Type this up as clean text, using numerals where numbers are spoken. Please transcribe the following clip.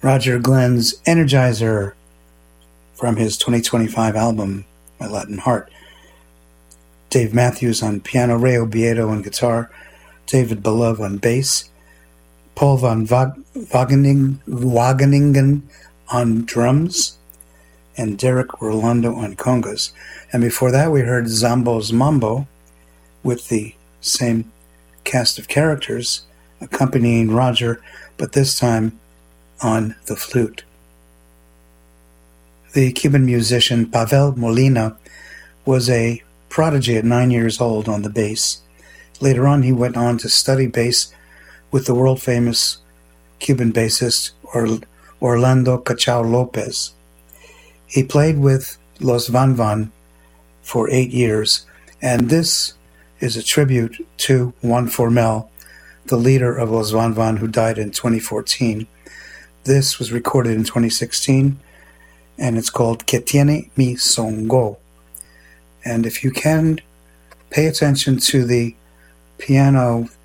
Roger Glenn's Energizer from his 2025 album, My Latin Heart. Dave Matthews on piano, Ray Obiedo on guitar, David Belove on bass, Paul van Wageningen on drums, and Derek Rolando on congas. And before that, we heard Zambo's Mambo with the same cast of characters accompanying Roger, but this time on the flute. The Cuban musician Pavel Molina was a prodigy at 9 years old on the bass. Later on, he went on to study bass with the world-famous Cuban bassist Orlando Cachao Lopez. He played with Los Van Van for 8 years, and this is a tribute to Juan Formel, the leader of Los Van Van, who died in 2014. This was recorded in 2016, and it's called Que Tiene Mi Songo. And if you can, pay attention to the piano